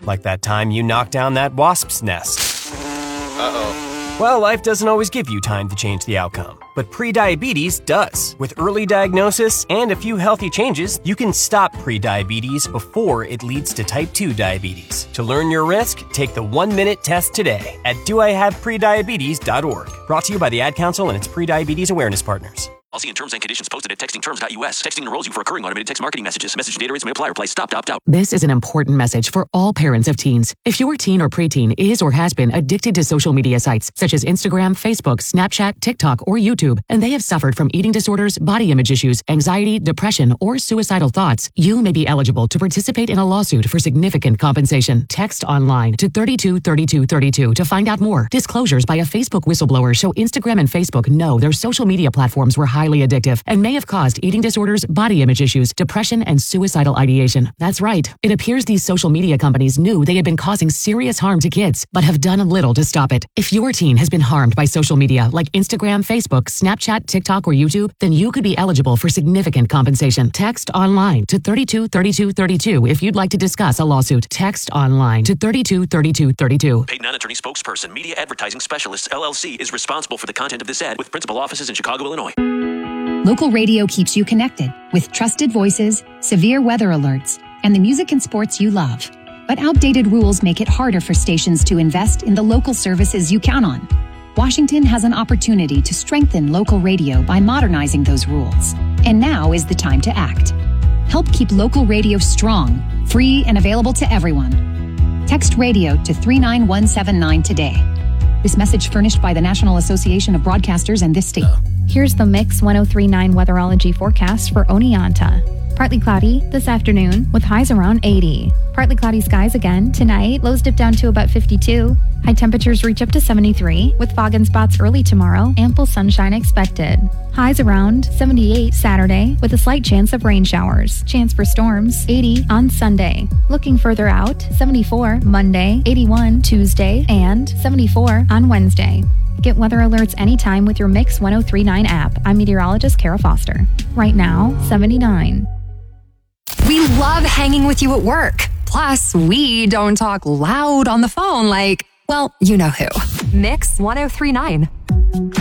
Like that time you knocked down that wasp's nest. Uh-oh. Well, life doesn't always give you time to change the outcome, but prediabetes does. With early diagnosis and a few healthy changes, you can stop prediabetes before it leads to type 2 diabetes. To learn your risk, take the 1-minute test today at doihaveprediabetes.org. Brought to you by the Ad Council and its prediabetes awareness partners. Policy and terms and conditions posted at textingterms.us. Texting enrolls you for recurring automated text marketing messages. Message data rates may apply. Reply stop to opt out. This is an important message for all parents of teens. If your teen or preteen is or has been addicted to social media sites such as Instagram, Facebook, Snapchat, TikTok, or YouTube, and they have suffered from eating disorders, body image issues, anxiety, depression, or suicidal thoughts, you may be eligible to participate in a lawsuit for significant compensation. Text online to 323232 to find out more. Disclosures by a Facebook whistleblower show Instagram and Facebook know their social media platforms were highly addictive and may have caused eating disorders, body image issues, depression, and suicidal ideation. That's right. It appears these social media companies knew they had been causing serious harm to kids, but have done little to stop it. If your teen has been harmed by social media like Instagram, Facebook, Snapchat, TikTok, or YouTube, then you could be eligible for significant compensation. Text online to 323232 if you'd like to discuss a lawsuit. Text online to 323232. Paid non-attorney spokesperson, Media Advertising Specialists, LLC, is responsible for the content of this ad with principal offices in Chicago, Illinois. Local radio keeps you connected with trusted voices, severe weather alerts, and the music and sports you love. But outdated rules make it harder for stations to invest in the local services you count on. Washington has an opportunity to strengthen local radio by modernizing those rules. And now is the time to act. Help keep local radio strong, free, and available to everyone. Text radio to 39179 today. This message furnished by the National Association of Broadcasters and this state. Here's the Mix 1039 weatherology forecast for Oneonta. Partly cloudy this afternoon with highs around 80. Partly cloudy skies again tonight. Lows dip down to about 52. High temperatures reach up to 73 with fog in spots early tomorrow. Ample sunshine expected. Highs around 78 Saturday with a slight chance of rain showers. Chance for storms 80 on Sunday. Looking further out, 74 Monday, 81 Tuesday, and 74 on Wednesday. Get weather alerts anytime with your Mix 1039 app. I'm meteorologist Kara Foster. Right now, 79. We love hanging with you at work. Plus, we don't talk loud on the phone like, well, you know who. Mix 1039.